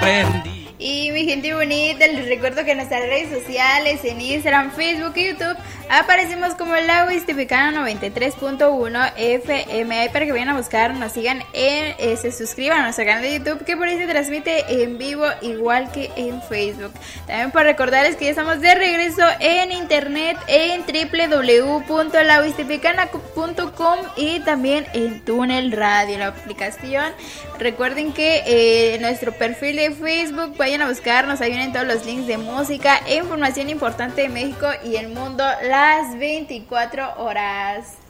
aprendí. Y mi gente bonita, les recuerdo que en nuestras redes sociales, en Instagram, Facebook y YouTube, aparecemos como La Huistepecana 93.1 FM. Ahí para que vayan a buscar, nos sigan, se suscriban a nuestro canal de YouTube, que por ahí se transmite en vivo igual que en Facebook. También para recordarles que ya estamos de regreso en internet en www.lahuistepecana.com y también en Túnel Radio, la aplicación. Recuerden que en nuestro perfil de Facebook vayan a buscarnos, ahí vienen todos los links de música e información importante de México y el mundo las 24 horas.